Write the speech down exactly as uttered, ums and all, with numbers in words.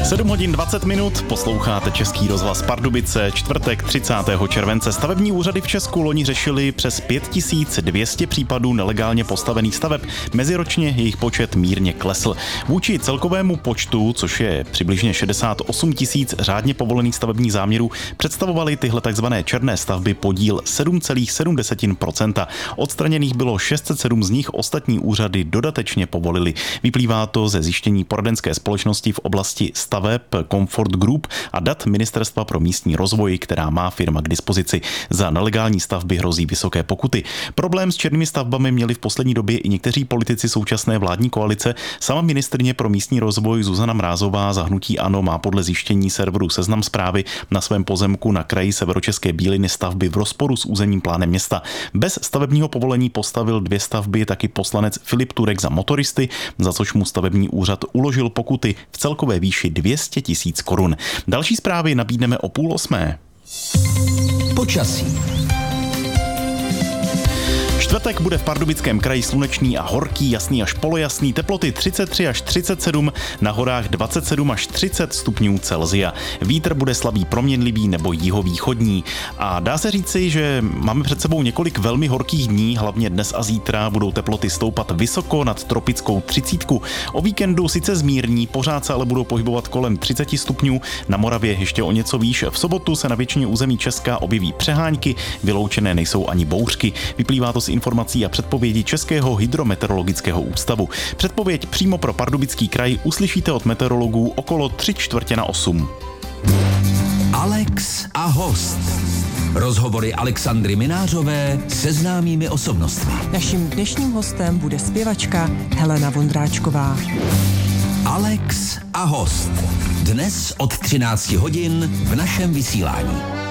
sedm hodin dvacet minut, posloucháte Český rozhlas Pardubice, čtvrtek třicátého července. Stavební úřady v Česku loni řešili přes pět tisíc dvě stě případů nelegálně postavených staveb. Meziročně jejich počet mírně klesl. Vůči celkovému počtu, což je přibližně šedesát osm tisíc řádně povolených stavebních záměrů, představovaly tyhle takzvané černé stavby podíl sedm celá sedm procenta. Odstraněných bylo šest set sedm z nich, ostatní úřady dodatečně povolily. Vyplývá to ze zjištění poradenské společnosti v oblasti staveb Comfort Group a dat Ministerstva pro místní rozvoj, která má firma k dispozici. Za nelegální stavby hrozí vysoké pokuty. Problém s černými stavbami měli v poslední době i někteří politici současné vládní koalice. Sama ministryně pro místní rozvoj Zuzana Mrázová za hnutí ANO má podle zjištění serveru Seznam Zprávy na svém pozemku na kraji Severočeské Bíliny stavby v rozporu s územním plánem města. Bez stavebního povolení postavil dvě stavby taky poslanec Filip Turek za motoristy, za což mu stavební úřad uložil pokuty v celkové výši dvě stě tisíc korun. Další zprávy nabídneme o půl osmé. Počasí. Čtvrtek bude v Pardubickém kraji slunečný a horký, jasný až polojasný, teploty třicet tři až třicet sedm, na horách dvacet sedm až třicet stupňů Celsia. Vítr bude slabý proměnlivý nebo jihovýchodní. A dá se říci, že máme před sebou několik velmi horkých dní, hlavně dnes a zítra budou teploty stoupat vysoko nad tropickou třicítku. O víkendu sice zmírní, pořád se ale budou pohybovat kolem třicet stupňů, na Moravě ještě o něco výš. V sobotu se na většině území Česka objeví přehánky, vyloučené nejsou ani bouřky. Vyplývá to z informací a předpovědi Českého hydrometeorologického ústavu. Předpověď přímo pro Pardubický kraj uslyšíte od meteorologů okolo tři čtvrtě na osm. Alex a host. Rozhovory Alexandry Minářové se známými osobnostmi. Naším dnešním hostem bude zpěvačka Helena Vondráčková. Alex a host. Dnes od třinácti hodin v našem vysílání.